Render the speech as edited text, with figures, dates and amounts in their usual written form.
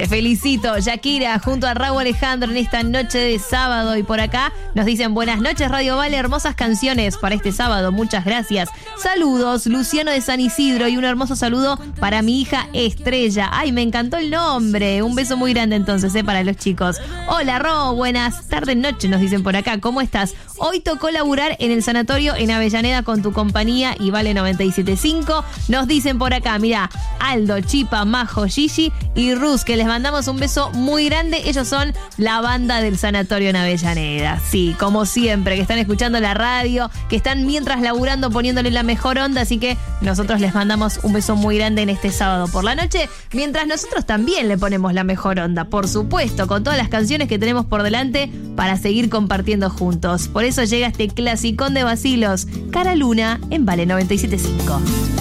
Te felicito, Shakira, junto a Raúl Alejandro en esta noche de sábado. Y por acá nos dicen buenas noches, Radio Vale, hermosas canciones para este sábado, muchas gracias. Saludos, Luciano de San Isidro, y un hermoso saludo para mi hija Estrella. Ay, me encantó el nombre. Un beso muy grande entonces, para los chicos. Hola, Ro, buenas tardes, noche, nos dicen por acá. ¿Cómo estás? Hoy tocó laburar en el sanatorio en Avellaneda con tu compañía y Vale 97.5. Nos dicen por acá, mira, Aldo, Chipa, Majo, Gigi y Rus, que les mandamos un beso muy grande. Ellos son la banda del sanatorio en Avellaneda. Sí, como siempre, que están escuchando la radio, que están mientras laburando poniéndole la mejor onda. Así que nosotros les mandamos un beso muy grande en este sábado por la noche, mientras nosotros también le ponemos la mejor onda, por supuesto, con todas las canciones que tenemos por delante para seguir compartiendo juntos. Por eso llega este clasicón de vacilos, Cara Luna, en Vale 97.5.